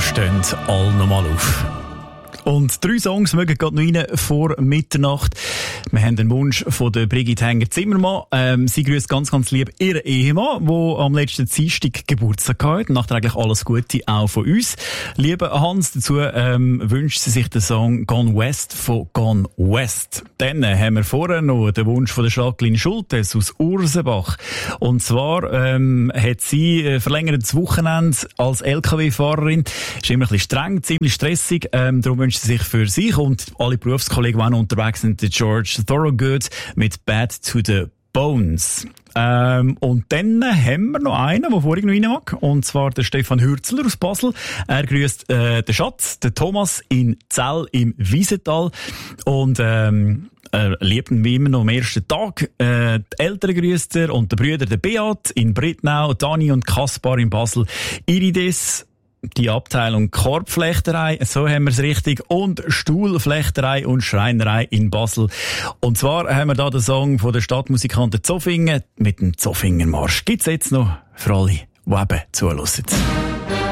stehen alle nochmal auf. Und 3 Songs mögen gerade noch rein vor Mitternacht. Wir haben den Wunsch von der Brigitte Hänger-Zimmermann. Sie grüßt ganz, ganz lieb ihren Ehemann, der am letzten Dienstag Geburtstag hatte. Nachträglich alles Gute auch von uns. Lieber Hans, dazu wünscht sie sich den Song Gone West von Gone West. Dann haben wir vorher noch den Wunsch von der Jacqueline Schultes aus Ursenbach. Und zwar hat sie verlängertes Wochenende als LKW-Fahrerin. Ist immer ein bisschen streng, ziemlich stressig. Darum wünscht sie sich für sich und alle Berufskollegen, die auch noch unterwegs sind, der George Thorogood mit Bad to the Bones. Und dann haben wir noch einen, der vorhin noch rein mag, und zwar der Stefan Hürzler aus Basel. Er grüßt den Schatz, den Thomas in Zell im Wiesental und liebt ihn wie immer noch am ersten Tag. Die Eltern grüßt er und die Brüder, der Beat in Brittnau, Dani und Kaspar in Basel, Irides, die Abteilung Korbflechterei, so haben wir es richtig, und Stuhlflechterei und Schreinerei in Basel. Und zwar haben wir da den Song von der Stadtmusikanten Zofingen mit dem Zofingermarsch. Gibt's jetzt noch für alle, die eben zuhören.